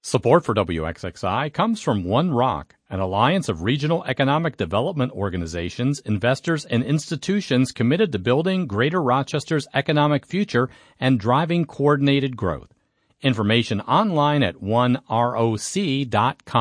Support for WXXI comes from One Rock, an alliance of regional economic development organizations, investors, and institutions committed to building Greater Rochester's economic future and driving coordinated growth. Information online at oneroc.com.